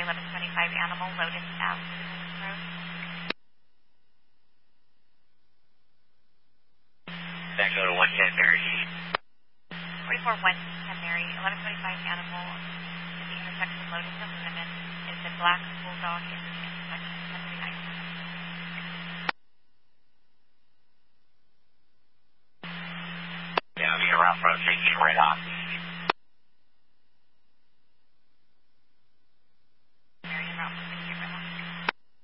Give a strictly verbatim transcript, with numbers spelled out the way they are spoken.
eleven twenty-five Animal, Lotus Ave, Road. Then go to one ten Mary. forty-four one ten Mary, eleven twenty-five Animal, at the intersection of Lotus and Cinnamon, is the Black Bulldog in the intersection, ten thirty-nine. Yeah, I'll be around for a safety right off.